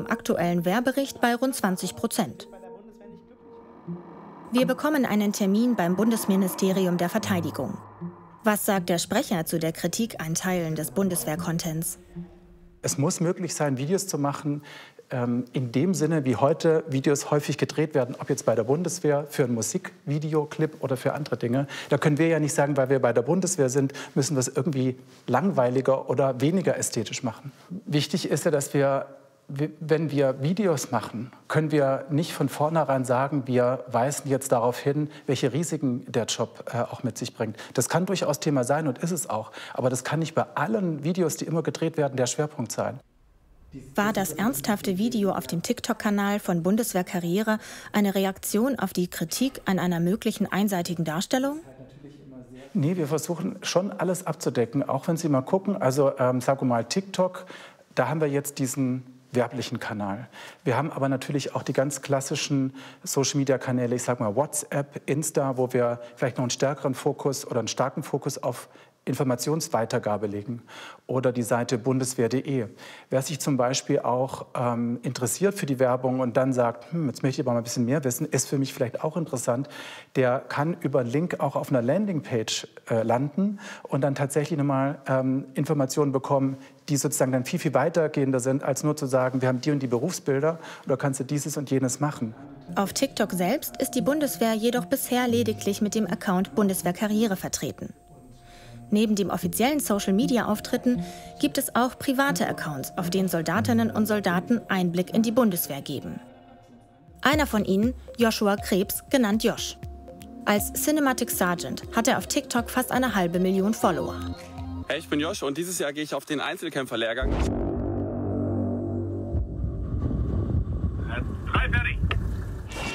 zum aktuellen Wehrbericht bei rund 20%. Wir bekommen einen Termin beim Bundesministerium der Verteidigung. Was sagt der Sprecher zu der Kritik an Teilen des Bundeswehr-Contents? Es muss möglich sein, Videos zu machen, in dem Sinne, wie heute Videos häufig gedreht werden, ob jetzt bei der Bundeswehr für einen Musikvideoclip oder für andere Dinge. Da können wir ja nicht sagen, weil wir bei der Bundeswehr sind, müssen wir es irgendwie langweiliger oder weniger ästhetisch machen. Wichtig ist ja, dass wir, wenn wir Videos machen, können wir nicht von vornherein sagen, wir weisen jetzt darauf hin, welche Risiken der Job auch mit sich bringt. Das kann durchaus Thema sein und ist es auch. Aber das kann nicht bei allen Videos, die immer gedreht werden, der Schwerpunkt sein. War das ernsthafte Video auf dem TikTok-Kanal von Bundeswehr Karriere eine Reaktion auf die Kritik an einer möglichen einseitigen Darstellung? Nee, wir versuchen schon alles abzudecken, auch wenn Sie mal gucken. Also sagen wir mal TikTok, da haben wir jetzt diesen werblichen Kanal. Wir haben aber natürlich auch die ganz klassischen Social-Media-Kanäle, ich sage mal WhatsApp, Insta, wo wir vielleicht noch einen stärkeren Fokus oder einen starken Fokus auf Informationsweitergabe legen, oder die Seite bundeswehr.de. Wer sich zum Beispiel auch interessiert für die Werbung und dann sagt, jetzt möchte ich aber mal ein bisschen mehr wissen, ist für mich vielleicht auch interessant, der kann über einen Link auch auf einer Landingpage landen und dann tatsächlich nochmal Informationen bekommen, die sozusagen dann viel, viel weitergehender sind, als nur zu sagen, wir haben die und die Berufsbilder oder kannst du dieses und jenes machen. Auf TikTok selbst ist die Bundeswehr jedoch bisher lediglich mit dem Account Bundeswehr Karriere vertreten. Neben den offiziellen Social-Media-Auftritten gibt es auch private Accounts, auf denen Soldatinnen und Soldaten Einblick in die Bundeswehr geben. Einer von ihnen, Joshua Krebs, genannt Josh. Als Cinematic Sergeant hat er auf TikTok fast 1,5 Millionen Follower. Hey, ich bin Josh und dieses Jahr gehe ich auf den Einzelkämpferlehrgang.